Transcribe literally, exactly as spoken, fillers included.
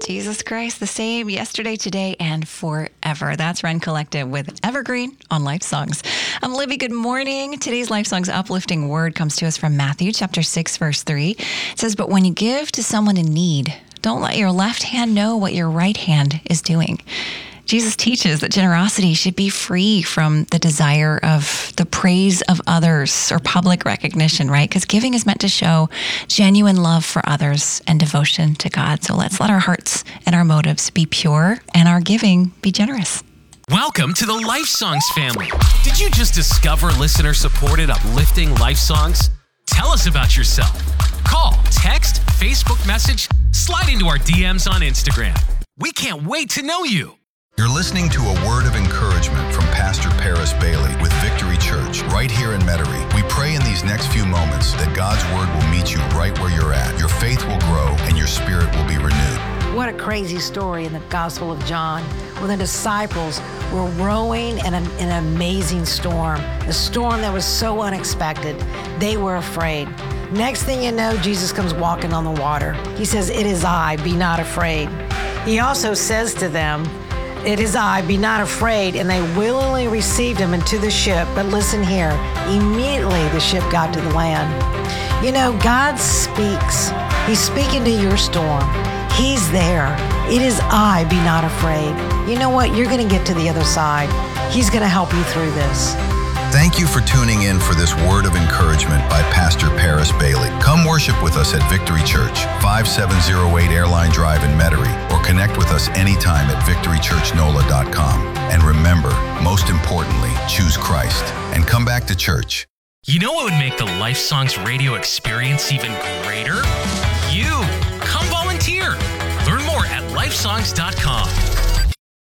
Jesus Christ, the same yesterday, today, and forever. That's Ren Collective with Evergreen on Life Songs. I'm Libby. Good morning. Today's Life Songs uplifting word comes to us from Matthew chapter six, verse three. It says, "But when you give to someone in need, don't let your left hand know what your right hand is doing." Jesus teaches that generosity should be free from the desire of the praise of others or public recognition, right? Because giving is meant to show genuine love for others and devotion to God. So let's let our hearts and our motives be pure and our giving be generous. Welcome to the Life Songs family. Did you just discover listener-supported, uplifting Life Songs? Tell us about yourself. Call, text, Facebook message, slide into our D Ms on Instagram. We can't wait to know you. You're listening to a word of encouragement from Pastor Paris Bailey with Victory Church right here in Metairie. We pray in these next few moments that God's word will meet you right where you're at. Your faith will grow and your spirit will be renewed. What a crazy story in the Gospel of John, where the disciples were rowing in, a, in an amazing storm, a storm that was so unexpected. They were afraid. Next thing you know, Jesus comes walking on the water. He says, "It is I, be not afraid." He also says to them, "It is I, be not afraid," and they willingly received him into the ship. But listen here, immediately the ship got to the land. You know, God speaks. He's speaking to your storm. He's there. It is I, be not afraid. You know what? You're going to get to the other side. He's going to help you through this. Thank you for tuning in for this word of encouragement by Pastor Paris Bailey. Come worship with us at Victory Church, five seven zero eight Airline Drive in Metairie, or connect with us anytime at victory church nola dot com. And remember, most importantly, choose Christ and come back to church. You know what would make the Life Songs radio experience even greater? You! Come volunteer! Learn more at life songs dot com.